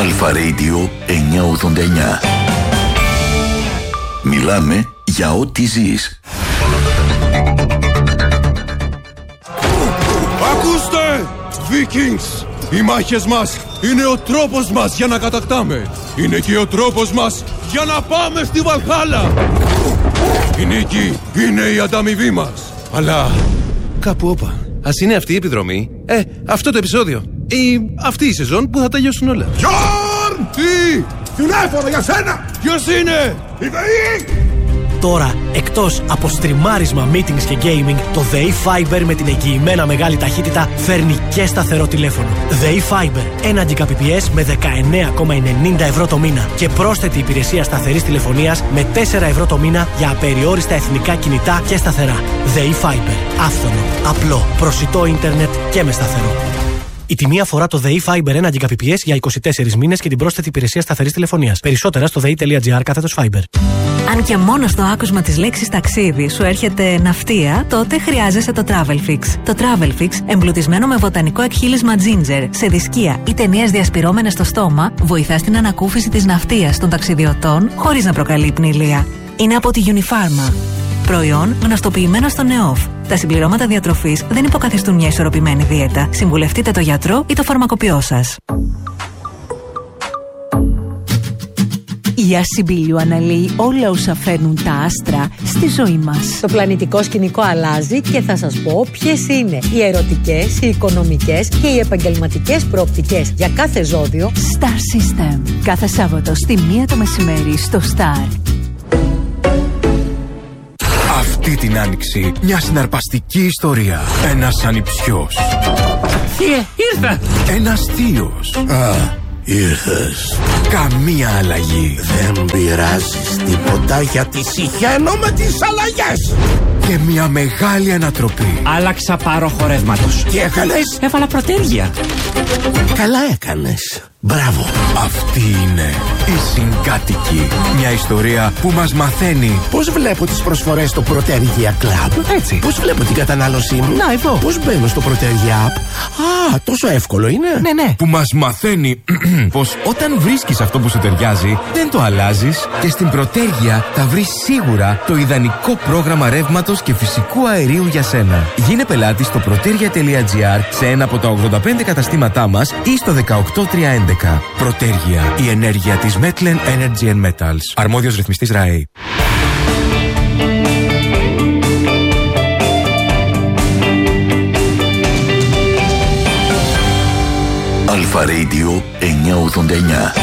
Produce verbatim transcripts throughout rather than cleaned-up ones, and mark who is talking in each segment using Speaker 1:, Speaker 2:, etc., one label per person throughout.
Speaker 1: Αλφα Radio εννιακόσια ογδόντα εννιά. Μιλάμε για ό,τι ζεις.
Speaker 2: Ακούστε! Vikings! Οι μάχες μας είναι ο τρόπος μας για να κατακτάμε. Είναι και ο τρόπος μας για να πάμε στη Βαλχάλα. Η νίκη είναι η ανταμοιβή μας. Αλλά κάπου όπα. Ας είναι αυτή η επιδρομή, ε, αυτό το επεισόδιο ή αυτή η σεζόν που θα τελειώσουν όλα. Γιόρν! Τι! Τηλέφωνο για σένα! Ποιος είναι? Η ΔΕΗ!
Speaker 3: Τώρα, εκτός από στριμάρισμα, meetings και gaming, το ΔΕΗ Fiber με την εγγυημένα μεγάλη ταχύτητα φέρνει και σταθερό τηλέφωνο. ΔΕΗ Fiber, ένα Gbps με δεκαεννέα κόμμα ενενήντα ευρώ το μήνα και πρόσθετη υπηρεσία σταθερής τηλεφωνίας με τέσσερα ευρώ το μήνα για απεριόριστα εθνικά κινητά και σταθερά. ΔΕΗ Fiber, άφθονο, απλό, προσιτό ίντερνετ και με σταθερό. Η τιμή αφορά το ΔΕΗ Fiber ένα Gbps για είκοσι τέσσερις μήνες και την πρόσθετη υπηρεσία σταθερής τηλεφωνίας. Περισσότερα στο δei.gr κάθετος Fiber.
Speaker 4: Αν και μόνο στο άκουσμα της λέξης ταξίδι σου έρχεται ναυτία, τότε χρειάζεσαι το TravelFix. Το TravelFix, εμπλουτισμένο με βοτανικό εκχύλισμα ginger, σε δισκία ή ταινίες διασπυρώμενες στο στόμα, βοηθά στην ανακούφιση της ναυτίας των ταξιδιωτών χωρίς να προκαλεί πνηλεία. Είναι από τη Unifarma. Προϊόν γνωστοποιημένο στο ΝΕΟΦ. Τα συμπληρώματα διατροφής δεν υποκαθιστούν μια ισορροπημένη δίαιτα. Συμβουλευτείτε το γιατρό ή το φαρμακοποιό σας.
Speaker 5: Η Ασυμπήλιου αναλύει όλα όσα φέρνουν τα άστρα στη ζωή μας.
Speaker 6: Το πλανητικό σκηνικό αλλάζει και θα σας πω ποιες είναι οι ερωτικές, οι οικονομικές και οι επαγγελματικές προοπτικές για κάθε ζώδιο.
Speaker 5: Star System. Κάθε Σάββατο στη μία το μεσημέρι στο Star.
Speaker 7: Αυτή την άνοιξη μια συναρπαστική ιστορία. Ένας ανιψιός.
Speaker 8: Θείε, ήρθα!
Speaker 7: Ένας θείος.
Speaker 9: Α, ήρθες.
Speaker 7: Καμία αλλαγή.
Speaker 9: Δεν πειράζεις τίποτα γιατί συχαίνω με τις αλλαγές.
Speaker 7: Και μια μεγάλη ανατροπή.
Speaker 8: Άλλαξα πάροχο ρεύματος.
Speaker 9: Τι έκανες?
Speaker 8: Έβαλα προτέρια.
Speaker 9: Καλά έκανες. Μπράβο.
Speaker 7: Αυτή είναι η Συγκάτοικοι. Μια ιστορία που μας μαθαίνει
Speaker 9: πώς βλέπω τις προσφορές στο Protergia Club.
Speaker 7: Έτσι.
Speaker 9: Πώς βλέπω την κατανάλωσή μου.
Speaker 7: Να, εδώ.
Speaker 9: Πώς μπαίνω στο Protergia App. Α, τόσο εύκολο είναι.
Speaker 7: Ναι, ναι. Που μας μαθαίνει πως όταν βρίσκεις αυτό που σου ταιριάζει, δεν το αλλάζεις και στην Protergia θα βρεις σίγουρα το ιδανικό πρόγραμμα ρεύματος και φυσικού αερίου για σένα. Γίνε πελάτη στο protergia.gr σε ένα από τα ογδόντα πέντε καταστήματά μας ή στο δεκαοκτώ τριακόσια έντεκα. Protergia, η ενέργεια της Metlen Energy and Metals. Αρμόδιος ρυθμιστής ΡΑΕ.
Speaker 1: Αλφα Radio εννιακόσια ογδόντα εννιά.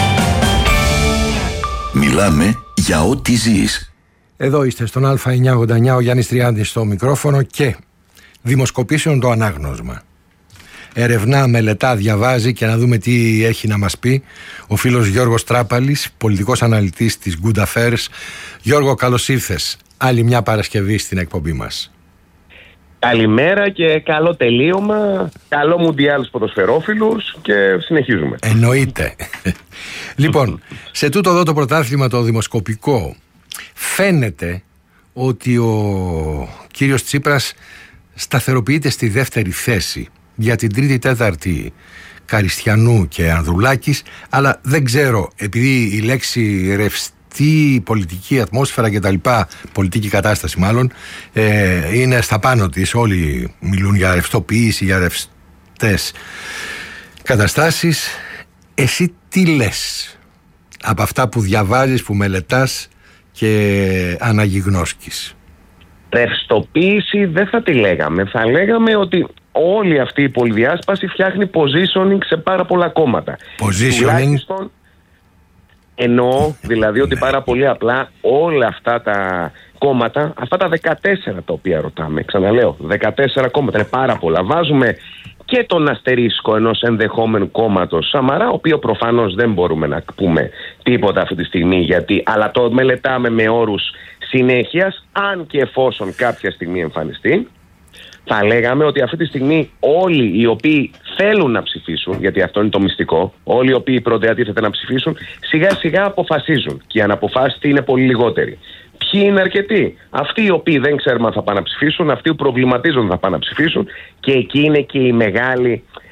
Speaker 1: Μιλάμε για ό,τι ζεις.
Speaker 10: Εδώ είστε στον Αλφα εννιακόσια ογδόντα εννιά, ο Γιάννης Τριάντης στο μικρόφωνο και δημοσκοπήσεων το ανάγνωσμα. Ερευνά, μελετά, διαβάζει και να δούμε τι έχει να μας πει ο φίλος Γιώργος Τράπαλης, πολιτικός αναλυτής της Good Affairs. Γιώργο, καλώς ήρθες. Άλλη μια Παρασκευή στην εκπομπή μας.
Speaker 11: Καλημέρα και καλό τελείωμα. Καλό μουντιάλ στους ποδοσφαιρόφιλους και συνεχίζουμε.
Speaker 10: Εννοείται. Λοιπόν, σε τούτο εδώ το πρωτάθλημα το δημοσκοπικό φαίνεται ότι ο κύριος Τσίπρας σταθεροποιείται στη δεύτερη θέση. Για την τρίτη, τέταρτη Καριστιανού και Ανδρουλάκης, αλλά δεν ξέρω, επειδή η λέξη ρευστή πολιτική ατμόσφαιρα και τα λοιπά, πολιτική κατάσταση μάλλον, ε, είναι στα πάνω της, όλοι μιλούν για ρευστοποίηση, για ρευστές καταστάσεις. Εσύ τι λες από αυτά που διαβάζεις, που μελετάς και αναγιγνώσκεις?
Speaker 11: Ρευστοποίηση δεν θα τη λέγαμε. Θα λέγαμε ότι όλη αυτή η πολυδιάσπαση φτιάχνει positioning σε πάρα πολλά κόμματα.
Speaker 10: Positioning.
Speaker 11: Τουλάχιστον εννοώ δηλαδή ότι πάρα πολύ απλά όλα αυτά τα κόμματα, αυτά τα δεκατέσσερα τα οποία ρωτάμε, ξαναλέω, δεκατέσσερα κόμματα είναι πάρα πολλά. Βάζουμε και τον αστερίσκο ενός ενδεχόμενου κόμματος Σαμαρά, ο οποίο προφανώς δεν μπορούμε να πούμε τίποτα αυτή τη στιγμή, γιατί, αλλά το μελετάμε με όρους συνέχειας, αν και εφόσον κάποια στιγμή εμφανιστεί. Θα λέγαμε ότι αυτή τη στιγμή όλοι οι οποίοι θέλουν να ψηφίσουν, γιατί αυτό είναι το μυστικό, όλοι οι οποίοι πρωτεατίθεται να ψηφίσουν, σιγά σιγά αποφασίζουν. Και οι αναποφάσιστοι είναι πολύ λιγότεροι. Ποιοι είναι αρκετοί? Αυτοί οι οποίοι δεν ξέρουμε αν θα πάνε να ψηφίσουν, αυτοί που προβληματίζονται θα πάνε να ψηφίσουν, και εκεί είναι και η μεγάλη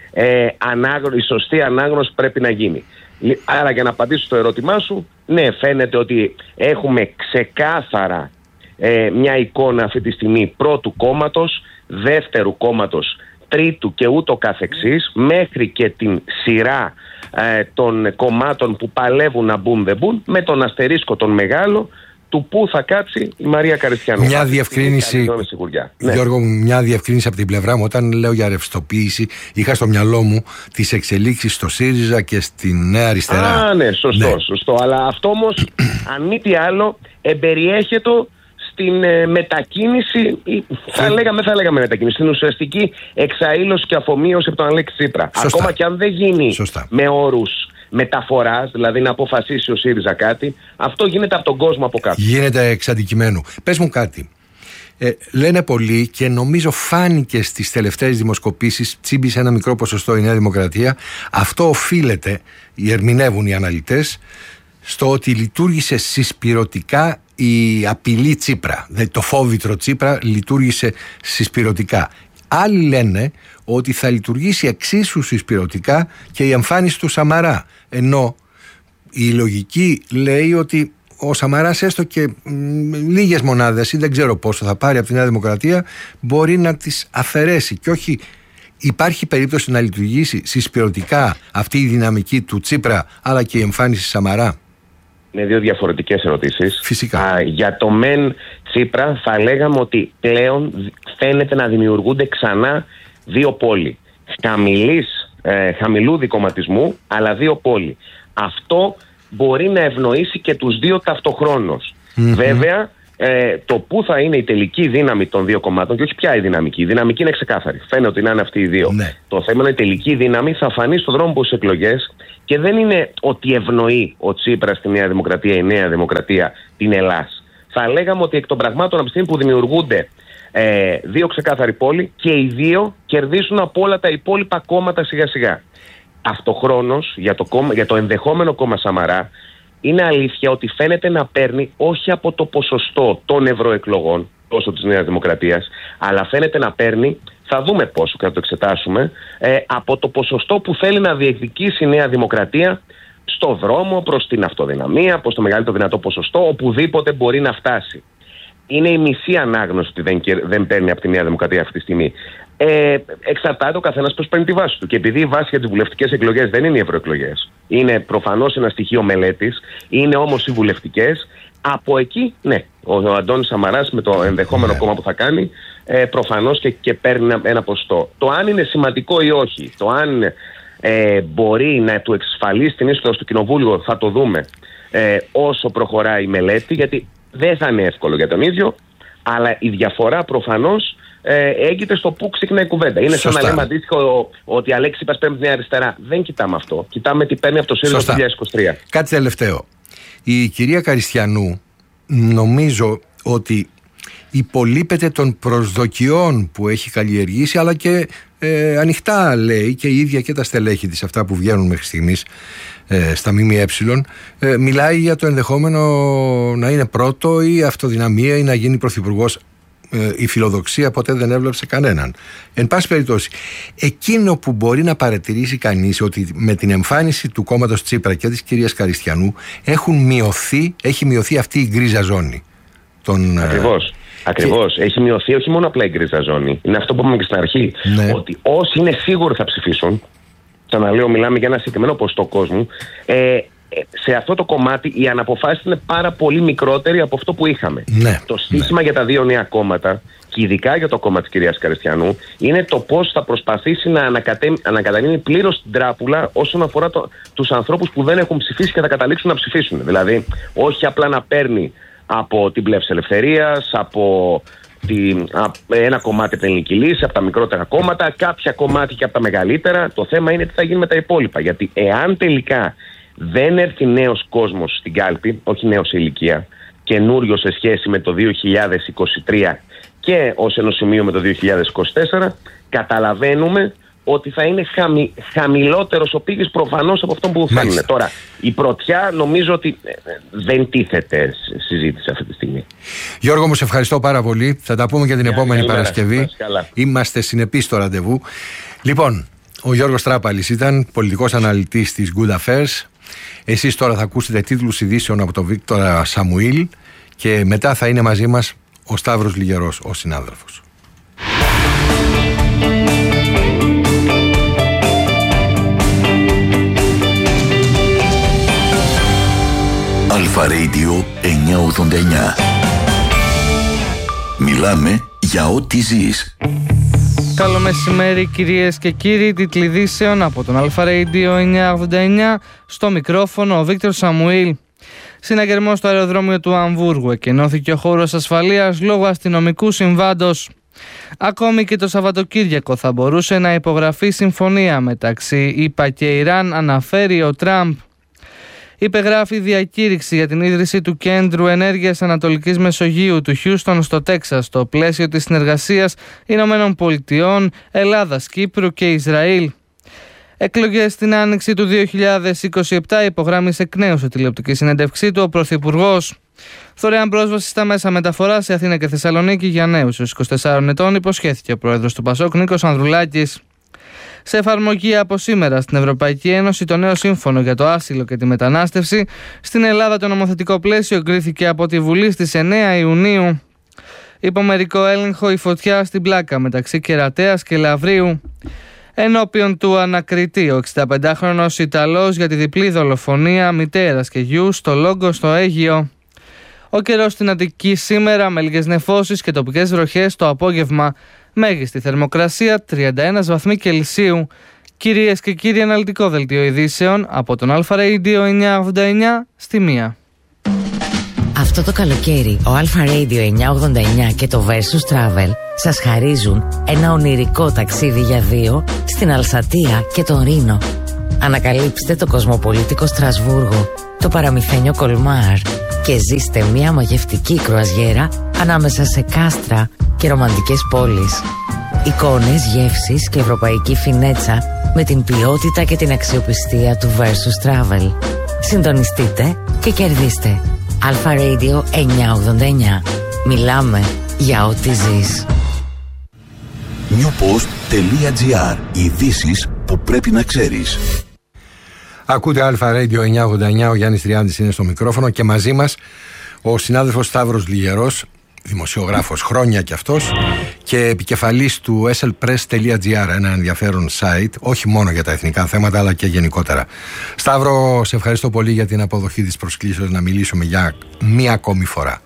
Speaker 11: ε, ανάγνω, η σωστή ανάγνωση πρέπει να γίνει. Άρα, για να απαντήσω στο ερώτημά σου, ναι, φαίνεται ότι έχουμε ξεκάθαρα ε, μια εικόνα αυτή τη στιγμή πρώτου κόμματος, δεύτερου κόμματος, τρίτου και ούτω καθεξής, μέχρι και την σειρά ε, των κομμάτων που παλεύουν να μπουν δεν μπουν, με τον αστερίσκο τον μεγάλο του πού θα κάτσει η Μαρία Καριστιανού.
Speaker 10: Μια διευκρίνηση, Γιώργο, μια διευκρίνηση από την πλευρά μου. Όταν λέω για ρευστοποίηση, είχα στο μυαλό μου τις εξελίξεις στο ΣΥΡΙΖΑ και στη Νέα Αριστερά.
Speaker 11: Α, ναι, σωστό, ναι. σωστό. Αλλά αυτό όμως, αν μη τι άλλο, εμπεριέχεται στην ε, μετακίνηση, ή, θα λέγαμε, θα λέγαμε μετακίνηση, στην ουσιαστική εξαήλωση και αφομοίωση από τον Αλέξη Τσίπρα. Σωστά. Ακόμα και αν δεν γίνει Σωστά. με όρους μεταφοράς, δηλαδή να αποφασίσει ο ΣΥΡΙΖΑ κάτι, αυτό γίνεται από τον κόσμο από κάτω.
Speaker 10: Γίνεται εξ αντικειμένου. Πες μου κάτι. Ε, λένε πολλοί και νομίζω φάνηκε στις τελευταίες δημοσκοπήσεις, τσίμπησε ένα μικρό ποσοστό η Νέα Δημοκρατία. Αυτό οφείλεται, ερμηνεύουν οι αναλυτές, στο ότι λειτουργήσε συσπυρωτικά η απειλή Τσίπρα. Δηλαδή το φόβητρο Τσίπρα λειτουργήσε συσπυρωτικά. Άλλοι λένε ότι θα λειτουργήσει εξίσου συσπυρωτικά και η εμφάνιση του Σαμαρά. Ενώ η λογική λέει ότι ο Σαμαράς, έστω και μ, λίγες μονάδες ή δεν ξέρω πόσο θα πάρει από τη Νέα Δημοκρατία, μπορεί να τις αφαιρέσει. Και όχι, υπάρχει περίπτωση να λειτουργήσει συσπυρωτικά αυτή η δυναμική του Τσίπρα, αλλά και η εμφάνιση Σαμαρά.
Speaker 11: Είναι δύο διαφορετικές ερωτήσεις.
Speaker 10: Φυσικά.
Speaker 11: Α, για το μεν Τσίπρα θα λέγαμε ότι πλέον φαίνεται να δημιουργούνται ξανά δύο πόλοι. Χαμηλής, ε, χαμηλού δικομματισμού, αλλά δύο πόλοι. Αυτό μπορεί να ευνοήσει και τους δύο ταυτοχρόνως. Mm-hmm. Βέβαια, ε, το πού θα είναι η τελική δύναμη των δύο κομμάτων, και όχι πια η δυναμική. Η δυναμική είναι ξεκάθαρη. Φαίνεται ότι να είναι αυτοί οι δύο. Ναι. Το θέμα είναι η τελική δύναμη θα φανεί στον δρόμο στις εκλογές, και δεν είναι ότι ευνοεί ο Τσίπρας στη Νέα Δημοκρατία, η Νέα Δημοκρατία την Ελλάς. Θα λέγαμε ότι εκ των πραγμάτων, από τη στιγμή που δημιουργούνται ε, δύο ξεκάθαροι πόλοι, και οι δύο κερδίσουν από όλα τα υπόλοιπα κόμματα σιγά-σιγά. Αυτοχρόνως, για το, κόμμα, για το ενδεχόμενο κόμμα Σαμαρά, είναι αλήθεια ότι φαίνεται να παίρνει όχι από το ποσοστό των ευρωεκλογών, τόσο της Νέας Δημοκρατίας, αλλά φαίνεται να παίρνει, θα δούμε πόσο και θα το εξετάσουμε, ε, από το ποσοστό που θέλει να διεκδικήσει η Νέα Δημοκρατία στο δρόμο προς την αυτοδυναμία, προς το μεγαλύτερο δυνατό ποσοστό, οπουδήποτε μπορεί να φτάσει. Είναι η μισή ανάγνωση ότι δεν, δεν παίρνει από τη Νέα Δημοκρατία αυτή τη στιγμή. Ε, εξαρτάται ο καθένας πώς παίρνει τη βάση του. Και επειδή η βάση για τις βουλευτικές εκλογές δεν είναι οι ευρωεκλογές, είναι προφανώς ένα στοιχείο μελέτης, είναι όμως οι βουλευτικές, από εκεί, ναι, ο, ο Αντώνης Σαμαράς με το ενδεχόμενο κόμμα που θα κάνει, ε, προφανώς και, και παίρνει ένα, ένα ποσοστό. Το αν είναι σημαντικό ή όχι, το αν ε, μπορεί να του εξασφαλίσει την είσοδο στο κοινοβούλιο, θα το δούμε ε, όσο προχωράει η μελέτη, γιατί δεν θα είναι εύκολο για τον ίδιο, αλλά η διαφορά προφανώς ε, έγκυται στο πού ξεκινάει η κουβέντα. Είναι Σωστά. σαν να λέμε αντίστοιχο ότι η Αλέξη Τσίπρας παίρνει την αριστερά. Δεν κοιτάμε αυτό. Κοιτάμε τι παίρνει από το ΣΥΡΙΖΑ το δύο χιλιάδες είκοσι τρία.
Speaker 10: Κάτι τελευταίο. Η κυρία Καριστιανού, νομίζω ότι υπολείπεται των προσδοκιών που έχει καλλιεργήσει, αλλά και ε, ανοιχτά λέει και η ίδια και τα στελέχη της, αυτά που βγαίνουν μέχρι στιγμής ε, στα ΜΜΕ, ε, μιλάει για το ενδεχόμενο να είναι πρώτο ή αυτοδυναμία ή να γίνει πρωθυπουργός. Ε, η φιλοδοξία ποτέ δεν έβλεψε κανέναν. Εν πάση περιπτώσει, εκείνο που μπορεί να παρατηρήσει κανείς, ότι με την εμφάνιση του κόμματος Τσίπρα και της κυρίας Καριστιανού έχουν μειωθεί, έχει μειωθεί αυτή η γκρίζα ζώνη. Τον,
Speaker 11: Ακριβώς. Ακριβώς. Και... Έχει μειωθεί όχι μόνο απλά η γκρίζα ζώνη. Είναι αυτό που είπαμε και στην αρχή.
Speaker 10: Ναι.
Speaker 11: Ότι όσοι είναι σίγουροι θα ψηφίσουν, ξαναλέω, μιλάμε για ένα συγκεκριμένο ποσοστό κόσμου, ε, σε αυτό το κομμάτι οι αναποφάσεις είναι πάρα πολύ μικρότεροι από αυτό που είχαμε.
Speaker 10: Ναι,
Speaker 11: το στήσιμα ναι. για τα δύο νέα κόμματα, και ειδικά για το κόμμα της κυρίας Καριστιανού, είναι το πώς θα προσπαθήσει να ανακατε... ανακατανείμει πλήρως την τράπουλα όσον αφορά το... τους ανθρώπους που δεν έχουν ψηφίσει και θα καταλήξουν να ψηφίσουν. Δηλαδή, όχι απλά να παίρνει από την Πλεύση Ελευθερίας, από τη... ένα κομμάτι από την Ελληνική Λύση, από τα μικρότερα κόμματα, κάποια κομμάτια και από τα μεγαλύτερα. Το θέμα είναι τι θα γίνει με τα υπόλοιπα. Γιατί εάν τελικά δεν έρθει νέος κόσμος στην κάλπη, όχι νέος σε ηλικία, καινούριο σε σχέση με το δύο χιλιάδες είκοσι τρία και ως ενός σημείο με το δύο χιλιάδες είκοσι τέσσερα, καταλαβαίνουμε ότι θα είναι χαμη, χαμηλότερος ο πύχης προφανώς από αυτό που θα είναι. Τώρα, η πρωτιά νομίζω ότι δεν τίθεται συζήτηση αυτή τη στιγμή.
Speaker 10: Γιώργο, μου σε ευχαριστώ πάρα πολύ. Θα τα πούμε και την
Speaker 11: Για,
Speaker 10: επόμενη
Speaker 11: καλημέρα,
Speaker 10: Παρασκευή. Είμαστε συνεπείς στο ραντεβού. Λοιπόν, Ο Γιώργος Τράπαλης ήταν πολιτικός αναλυτής της Good Affairs. Εσείς τώρα θα ακούσετε τίτλους ειδήσεων από τον Βίκτορα Σαμουήλ και μετά θα είναι μαζί μας ο Σταύρος Λιγερός, ο συνάδελφος.
Speaker 1: Αλφα Radio εννιακόσια ογδόντα εννιά. Μιλάμε για ό,τι ζεις.
Speaker 12: Καλό μεσημέρι κυρίες και κύριοι, τίτλοι ειδήσεων από τον Αλφα Radio εννιακόσια ογδόντα εννιά. Στο μικρόφωνο ο Βίκτορ Σαμουήλ. Συναγερμός στο αεροδρόμιο του Αμβούργου εκενώθηκε ο χώρος ασφαλείας λόγω αστυνομικού συμβάντος. Ακόμη και το Σαββατοκύριακο θα μπορούσε να υπογραφεί συμφωνία μεταξύ ΗΠΑ και Ιράν, αναφέρει ο Τραμπ. Υπεγράφει διακήρυξη για την ίδρυση του Κέντρου Ενέργειας Ανατολικής Μεσογείου του Χιούστον στο Τέξας στο πλαίσιο της συνεργασίας Ηνωμένων Πολιτειών, Ελλάδας, Κύπρου και Ισραήλ. Εκλογές στην άνοιξη του δύο χιλιάδες είκοσι επτά υπογράμμισε εκ νέου σε τηλεοπτική συνέντευξή του ο Πρωθυπουργός. Δωρεάν πρόσβαση στα μέσα μεταφοράς σε Αθήνα και Θεσσαλονίκη για νέους έως είκοσι τεσσάρων ετών υποσχέθηκε ο πρόεδρος του Πασόκ Νίκος Ανδρουλάκης. Σε εφαρμογή από σήμερα στην Ευρωπαϊκή Ένωση το νέο σύμφωνο για το άσυλο και τη μετανάστευση. Στην Ελλάδα το νομοθετικό πλαίσιο εγκρίθηκε από τη Βουλή στις εννέα Ιουνίου. Υπομερικό έλεγχο η φωτιά στην Πλάκα μεταξύ Κερατέας και Λαβρίου. Ενώπιον του ανακριτή ο εξηνταπεντάχρονος Ιταλός για τη διπλή δολοφονία μητέρας και γιου στο Λόγκο στο Αίγυο. Ο καιρός στην Αττική σήμερα με λίγες νεφώσεις και τοπικές βροχές το απόγευμα. Μέγιστη θερμοκρασία τριάντα ένα βαθμοί Κελσίου. Κυρίες και κύριοι, αναλυτικό δελτίο ειδήσεων από τον Αλφα Radio εννιακόσια ογδόντα εννιά στη μία.
Speaker 13: Αυτό το καλοκαίρι ο Αλφα Radio εννιακόσια ογδόντα εννιά και το Versus Travel σας χαρίζουν ένα ονειρικό ταξίδι για δύο στην Αλσατία και τον Ρήνο. Ανακαλύψτε το κοσμοπολίτικο Στρασβούργο, το παραμυθένιο Κολμάρ και ζήστε μια μαγευτική κρουαζιέρα ανάμεσα σε κάστρα και ρομαντικές πόλεις. Εικόνες, γεύσεις και ευρωπαϊκή φινέτσα με την ποιότητα και την αξιοπιστία του Versus Travel. Συντονιστείτε και κερδίστε. Αλφα Radio εννιακόσια ογδόντα εννιά. Μιλάμε για ό,τι ζεις.
Speaker 1: newpost.gr. Ειδήσεις που πρέπει να ξέρεις.
Speaker 10: Ακούτε Αλφα Radio εννιακόσια ογδόντα εννιά, ο Γιάννης Τριάντης είναι στο μικρόφωνο και μαζί μας ο συνάδελφος Σταύρος Λιγερός, δημοσιογράφος χρόνια κι αυτός και επικεφαλής του ες ελ πρες τελεία τζι άρ, ένα ενδιαφέρον site, όχι μόνο για τα εθνικά θέματα αλλά και γενικότερα. Σταύρο, σε ευχαριστώ πολύ για την αποδοχή της προσκλήσεως να μιλήσουμε για μία ακόμη φορά.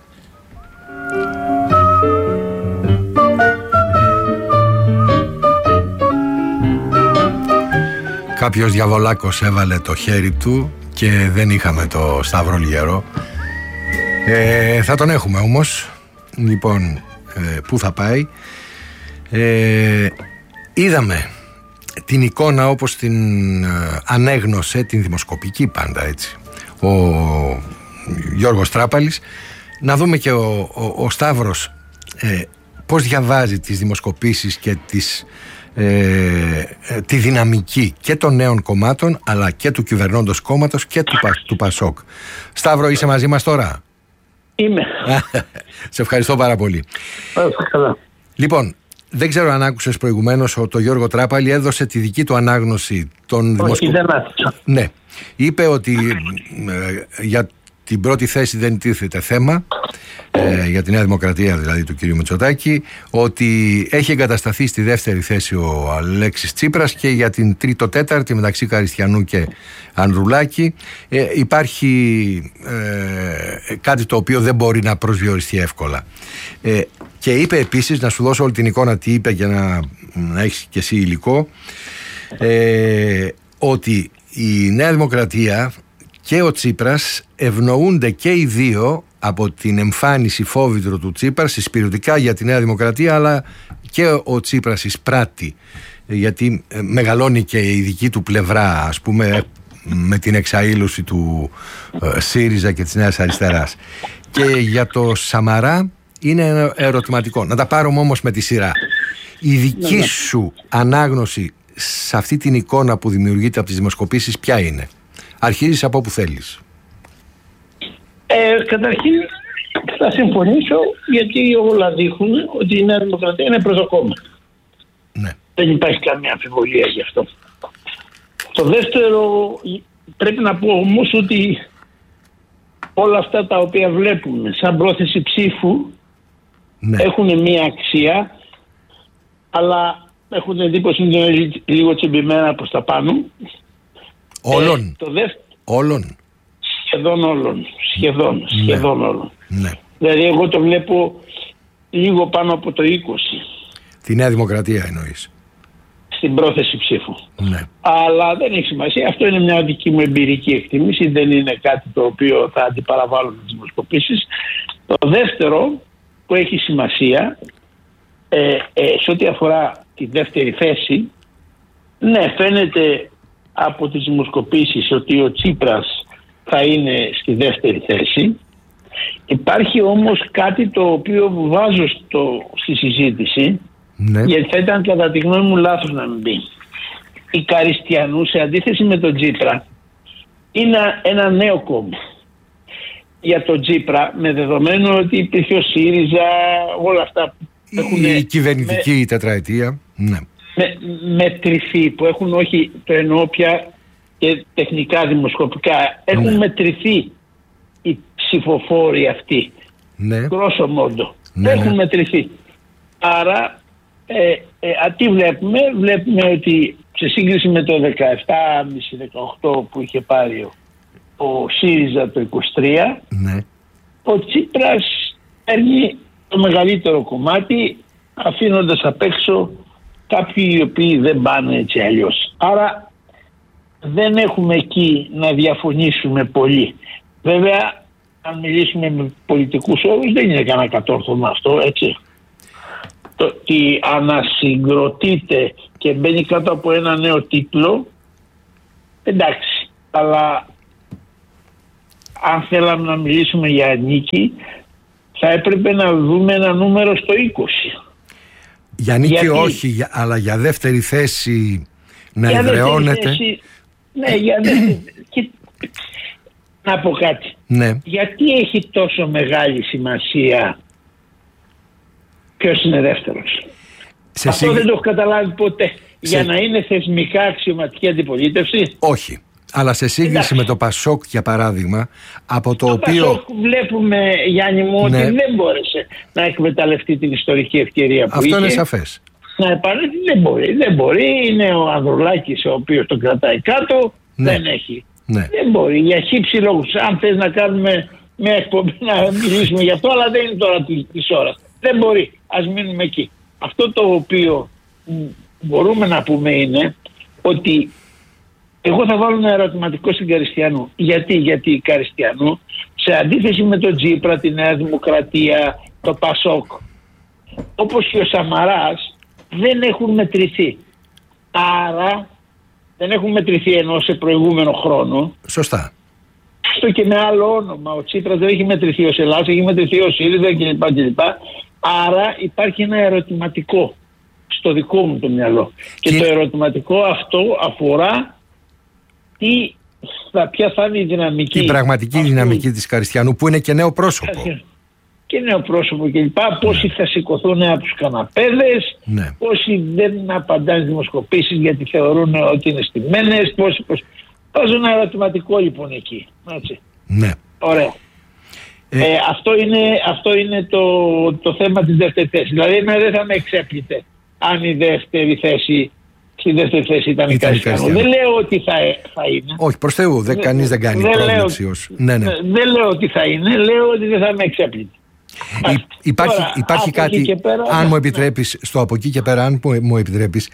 Speaker 10: Κάποιος διαβολάκος έβαλε το χέρι του και δεν είχαμε το Σταύρο Λιγερό. Ε, θα τον έχουμε όμως. Λοιπόν, ε, πού θα πάει? Ε, είδαμε την εικόνα όπως την ε, ανέγνωσε, την δημοσκοπική πάντα έτσι, ο Γιώργος Τράπαλης. Να δούμε και ο, ο, ο Σταύρος ε, πώς διαβάζει τις δημοσκοπήσεις και τις, ε, ε, τη δυναμική και των νέων κομμάτων αλλά και του κυβερνώντος κόμματος και του, του Πασόκ. Σταύρο, είσαι μαζί μας τώρα?
Speaker 14: Είμαι.
Speaker 10: Σε ευχαριστώ πάρα πολύ.
Speaker 14: Καλά.
Speaker 10: Λοιπόν, δεν ξέρω αν άκουσες προηγουμένως ότι ο Γιώργο Τράπαλη έδωσε τη δική του ανάγνωση των δημοσκοπήσεων. Ναι. Είπε ότι ε, για την πρώτη θέση δεν τίθεται θέμα, ε, για τη Νέα Δημοκρατία δηλαδή του κ. Μητσοτάκη, ότι έχει εγκατασταθεί στη δεύτερη θέση ο Αλέξης Τσίπρας και για την τρίτο-τέταρτη μεταξύ Καριστιανού και Ανδρουλάκη ε, υπάρχει ε, κάτι το οποίο δεν μπορεί να προσδιοριστεί εύκολα. Ε, και είπε επίσης, να σου δώσω όλη την εικόνα τι είπε για να, να έχεις και εσύ υλικό, ε, ότι η Νέα Δημοκρατία και ο Τσίπρας ευνοούνται και οι δύο από την εμφάνιση φόβητρου του Τσίπρα συσπηρωτικά για τη Νέα Δημοκρατία, αλλά και ο Τσίπρας εισπράττει, γιατί μεγαλώνει και η δική του πλευρά, ας πούμε, με την εξαήλωση του ε, ΣΥΡΙΖΑ και της Νέας Αριστεράς. Και για το Σαμαρά είναι ερωτηματικό. Να τα πάρουμε όμως με τη σειρά. Η δική σου ανάγνωση σε αυτή την εικόνα που δημιουργείται από τις δημοσκοπήσεις ποια είναι? Αρχίζεις από όπου θέλεις.
Speaker 14: Ε, καταρχήν θα συμφωνήσω, γιατί όλα δείχνουν ότι η Νέα Δημοκρατία είναι πρωτοκόμμα.
Speaker 10: Ναι.
Speaker 14: Δεν υπάρχει καμία αμφιβολία γι' αυτό. Το δεύτερο, πρέπει να πω όμως ότι όλα αυτά τα οποία βλέπουμε σαν πρόθεση ψήφου ναι. έχουν μία αξία, αλλά έχουν εντύπωση ότι είναι λίγο τσιμπημένα προς τα πάνω.
Speaker 10: Όλων.
Speaker 14: Ε, το δεύτερο,
Speaker 10: όλων.
Speaker 14: Σχεδόν όλων. Σχεδόν,
Speaker 10: ναι.
Speaker 14: σχεδόν όλων.
Speaker 10: Ναι.
Speaker 14: Δηλαδή εγώ το βλέπω λίγο πάνω από το είκοσι.
Speaker 10: Τη Νέα Δημοκρατία εννοείς?
Speaker 14: Στην πρόθεση ψήφου.
Speaker 10: Ναι.
Speaker 14: Αλλά δεν έχει σημασία. Αυτό είναι μια δική μου εμπειρική εκτίμηση. Δεν είναι κάτι το οποίο θα αντιπαραβάλλω με τις δημοσκοπήσεις. Το δεύτερο που έχει σημασία ε, ε, σε ό,τι αφορά τη δεύτερη θέση, ναι, φαίνεται από τις δημοσκοπήσεις ότι ο Τσίπρας θα είναι στη δεύτερη θέση. Υπάρχει όμως κάτι το οποίο βάζω στο, στη συζήτηση, ναι. γιατί θα ήταν κατά τη γνώμη μου λάθος να μην μπει. Η Καριστιανού, σε αντίθεση με τον Τσίπρα, είναι ένα νέο κόμμα. Για τον Τσίπρα, με δεδομένο ότι υπήρχε ο ΣΥΡΙΖΑ, όλα αυτά που έχουν...
Speaker 10: Η κυβερνητική με, τετραετία, ναι.
Speaker 14: Με, μετρηθεί, που έχουν, όχι το εννοώ πια και τεχνικά δημοσκοπικά, έχουν ναι. μετρηθεί οι ψηφοφόροι αυτοί. Ναι. Grosso modo. Ναι, έχουν ναι. μετρηθεί. Άρα, ε, ε, τι βλέπουμε, βλέπουμε ότι σε σύγκριση με το δεκαεπτά κόμμα πέντε δεκαοκτώ που είχε πάρει ο, ο ΣΥΡΙΖΑ το είκοσι τρία, ναι. ο Τσίπρας παίρνει το μεγαλύτερο κομμάτι, αφήνοντας απ' έξω κάποιοι οι οποίοι δεν πάνε έτσι αλλιώς. Άρα δεν έχουμε εκεί να διαφωνήσουμε πολύ. Βέβαια, αν μιλήσουμε με πολιτικούς όρους, δεν είναι κανένα κατόρθωμα αυτό, έτσι. Το ότι ανασυγκροτείται και μπαίνει κάτω από ένα νέο τίτλο, εντάξει. Αλλά αν θέλαμε να μιλήσουμε για νίκη, θα έπρεπε να δούμε ένα νούμερο στο είκοσι.
Speaker 10: Για νίκη γιατί... όχι, για, αλλά για δεύτερη θέση να
Speaker 14: για
Speaker 10: εδραιώνεται.
Speaker 14: Θέση, ναι, για δεύτερη και, να πω κάτι.
Speaker 10: Ναι.
Speaker 14: Γιατί έχει τόσο μεγάλη σημασία ποιος είναι δεύτερος? Σε Αυτό σίγ... δεν το έχω καταλάβει ποτέ. Σε... Για να είναι θεσμικά αξιωματική αντιπολίτευση.
Speaker 10: Όχι. Αλλά σε σύγκριση Εντάξει. με το Πασόκ, για παράδειγμα, από το,
Speaker 14: το
Speaker 10: οποίο...
Speaker 14: Πασόκ βλέπουμε, Γιάννη μου,
Speaker 10: ναι.
Speaker 14: ότι δεν μπόρεσε να εκμεταλλευτεί την ιστορική ευκαιρία που
Speaker 10: Αυτό
Speaker 14: είχε.
Speaker 10: Αυτό είναι σαφές.
Speaker 14: Να επανέλθει δεν μπορεί. Δεν μπορεί. Είναι ο Ανδρουλάκης ο οποίος τον κρατάει κάτω. Ναι. Δεν έχει.
Speaker 10: Ναι.
Speaker 14: Δεν μπορεί. Για χύψη λόγους. Αν θες να κάνουμε μια εκπομπή να μιλήσουμε γι' αυτό, αλλά δεν είναι τώρα της ώρας. Δεν μπορεί. Ας μείνουμε εκεί. Αυτό το οποίο μπορούμε να πούμε είναι ότι εγώ θα βάλω ένα ερωτηματικό στην Καριστιανού. Γιατί, γιατί η Καριστιανού, σε αντίθεση με τον Τσίπρα, τη Νέα Δημοκρατία, το Πασόκ, όπως και ο Σαμαράς, δεν έχουν μετρηθεί. Άρα δεν έχουν μετρηθεί ενώ σε προηγούμενο χρόνο.
Speaker 10: Σωστά.
Speaker 14: Αυτό και με άλλο όνομα. Ο Τσίπρας δεν έχει μετρηθεί ως Ελλάς, έχει μετρηθεί ως ΣΥΡΙΖΑ κλπ. κλπ. Άρα υπάρχει ένα ερωτηματικό στο δικό μου το μυαλό. Και, και το ερωτηματικό αυτό αφορά τι, θα, ποια θα είναι η δυναμική.
Speaker 10: Η πραγματική αυτού. δυναμική της Καριστιανού, που είναι και νέο πρόσωπο.
Speaker 14: Και νέο πρόσωπο κλπ. Ναι. Πόσοι θα σηκωθούν από τους καναπέδες, ναι. πόσοι δεν απαντάνε δημοσκοπήσεις γιατί θεωρούν ότι είναι στημένες, πόσοι... πόσοι... Βάζω ένα ερωτηματικό λοιπόν εκεί. Έτσι.
Speaker 10: Ναι.
Speaker 14: Ωραία. Ε, ε, αυτό είναι, αυτό είναι το, το θέμα της δεύτερης θέσης. Δηλαδή εμένα δεν θα με εξέπλητε αν η δεύτερη θέση, στη δεύτερη θέση ήταν η Καριστιανού. Δεν λέω ότι θα, θα είναι.
Speaker 10: Όχι, προς Θεού, δεν, δεν, κανείς δεν κάνει δεν πρόβλεψη ως... ναι, ναι.
Speaker 14: Δεν λέω ότι θα είναι, λέω ότι δεν θα με εξέπλητε.
Speaker 10: Υ, υπάρχει Τώρα, υπάρχει κάτι, πέρα, αν ναι, μου επιτρέπεις, στο από εκεί και πέρα, αν μου, μου επιτρέπεις,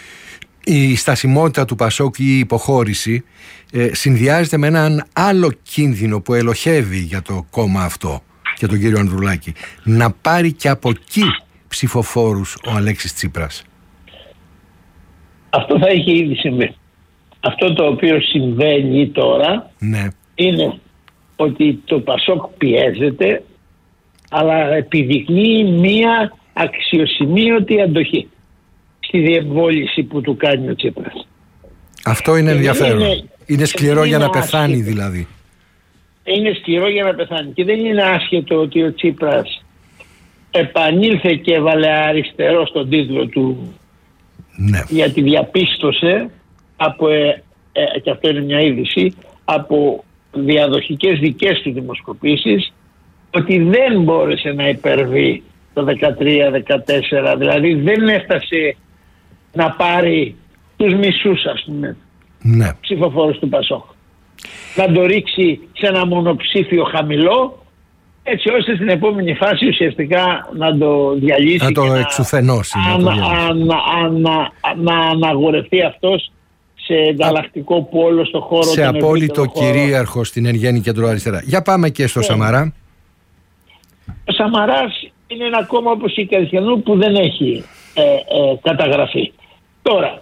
Speaker 10: η στασιμότητα του Πασόκ ή η υποχώρηση ε, συνδυάζεται με έναν άλλο κίνδυνο που ελοχεύει για το κόμμα αυτό, για τον κύριο Ανδρουλάκη, να πάρει και από εκεί ψηφοφόρους ο Αλέξης Τσίπρας.
Speaker 14: Αυτό θα είχε ήδη συμβεί. Αυτό το οποίο συμβαίνει τώρα, ναι, είναι ότι το Πασόκ πιέζεται, αλλά επιδεικνύει μία αξιοσημείωτη αντοχή στη διεμβόλυνση που του κάνει ο Τσίπρας.
Speaker 10: Αυτό είναι ενδιαφέρον. Είναι, είναι σκληρό για να πεθάνει άσχετο. δηλαδή.
Speaker 14: Είναι σκληρό για να πεθάνει. Και δεν είναι άσχετο ότι ο Τσίπρας επανήλθε και έβαλε αριστερό στον τίτλο του, ναι, γιατί διαπίστωσε από ε, και αυτό είναι μια είδηση, από διαδοχικές δικές του δημοσκοπήσεις, ότι δεν μπόρεσε να υπερβεί το δεκατρία δεκατέσσερα, δηλαδή δεν έφτασε να πάρει τους μισούς, ας πούμε,
Speaker 10: ναι,
Speaker 14: ψηφοφόρους του Πασόκ. Να το ρίξει σε ένα μονοψήφιο χαμηλό, έτσι ώστε στην επόμενη φάση ουσιαστικά να το διαλύσει,
Speaker 10: να το
Speaker 14: και
Speaker 10: εξουθενώσει,
Speaker 14: να,
Speaker 10: να,
Speaker 14: ανα, ανα, ανα, να αναγορευτεί αυτός σε ανταλλακτικό πόλο στο χώρο,
Speaker 10: σε απόλυτο
Speaker 14: χώρο.
Speaker 10: κυρίαρχο στην εν γέννη κεντροαριστερά. Για πάμε και στο yeah. Σαμαρά.
Speaker 14: Ο Σαμαράς είναι ένα κόμμα όπως η Καριστιανού που δεν έχει ε, ε, καταγραφεί. Τώρα,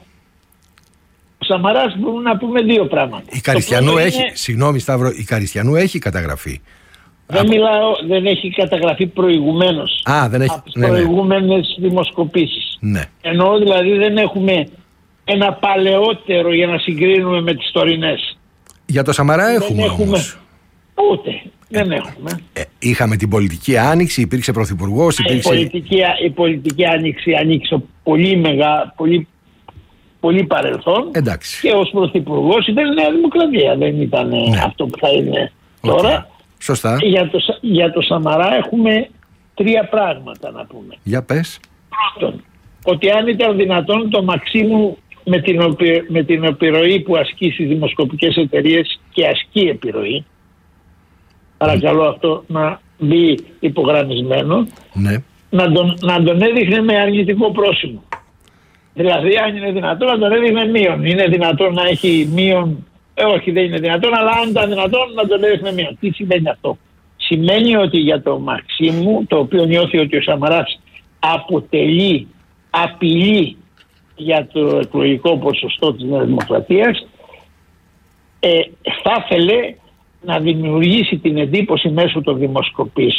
Speaker 14: ο Σαμαράς μπορούμε να πούμε δύο πράγματα.
Speaker 10: Η Καριστιανού έχει,
Speaker 14: είναι...
Speaker 10: συγγνώμη Σταύρο, η Καριστιανού έχει καταγραφεί.
Speaker 14: Δεν
Speaker 10: Από...
Speaker 14: μιλάω, δεν έχει καταγραφεί προηγουμένως.
Speaker 10: Α, δεν έχει.
Speaker 14: Από τις
Speaker 10: ναι,
Speaker 14: προηγούμενες ναι. δημοσκοπήσεις.
Speaker 10: Ναι.
Speaker 14: Εννοώ δηλαδή δεν έχουμε ένα παλαιότερο για να συγκρίνουμε με τις τωρινές.
Speaker 10: Για το Σαμαρά
Speaker 14: δεν
Speaker 10: έχουμε,
Speaker 14: έχουμε
Speaker 10: όμως.
Speaker 14: Ούτε. Δεν έχουμε.
Speaker 10: Ε, είχαμε την πολιτική άνοιξη, υπήρξε πρωθυπουργός, υπήρξε...
Speaker 14: Η πολιτική, η πολιτική άνοιξη ανοίξε πολύ μεγάλο, πολύ, πολύ παρελθόν.
Speaker 10: Εντάξει.
Speaker 14: Και ως πρωθυπουργός ήταν η Νέα Δημοκρατία. Δεν ήταν ναι. αυτό που θα είναι okay. τώρα.
Speaker 10: Σωστά.
Speaker 14: Για το, για το Σαμαρά έχουμε τρία πράγματα να πούμε.
Speaker 10: Για πες.
Speaker 14: Πρώτον, ότι αν ήταν δυνατόν το Μαξίμου με την, οπι, με την επιρροή που ασκεί στις δημοσκοπικές εταιρείες και ασκεί επιρροή, παρακαλώ αυτό να μπει υπογραμμισμένο,
Speaker 10: ναι.
Speaker 14: να, τον, να τον έδειχνε με αρνητικό πρόσημο. Δηλαδή αν είναι δυνατόν να τον έδειχνε μείον. Είναι δυνατόν να έχει μείον, ε, όχι δεν είναι δυνατόν, αλλά αν ήταν δυνατόν να τον έδειχνε μείον. Τι σημαίνει αυτό? Σημαίνει ότι για το Μαξίμου, το οποίο νιώθει ότι ο Σαμαράς αποτελεί απειλή για το εκλογικό ποσοστό της Νέας Δημοκρατίας, ε, θα ήθελε να δημιουργήσει την εντύπωση μέσω των δημοσκοπήσεων